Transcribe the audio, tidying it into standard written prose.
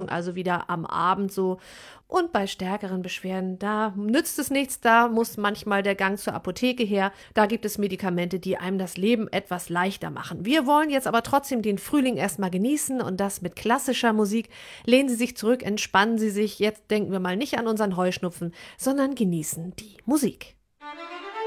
Erkältung, also wieder am Abend so. Und bei stärkeren Beschwerden, da nützt es nichts, da muss manchmal der Gang zur Apotheke her. Da gibt es Medikamente, die einem das Leben etwas leichter machen. Wir wollen jetzt aber trotzdem den Frühling erstmal genießen und das mit klassischer Musik. Lehnen Sie sich zurück, entspannen Sie sich. Jetzt denken wir mal nicht an unseren Heuschnupfen, sondern genießen die Musik.